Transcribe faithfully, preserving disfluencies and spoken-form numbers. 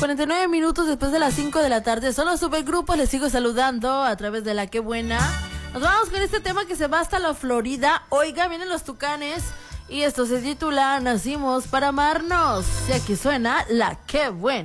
cuarenta y nueve minutos después de las cinco de la tarde. Son los supergrupos, les sigo saludando a través de la Qué Buena. Nos vamos con este tema que se va hasta la Florida. Oiga, vienen los Tucanes y esto se titula Nacimos para amarnos. Y aquí suena la Qué Buena.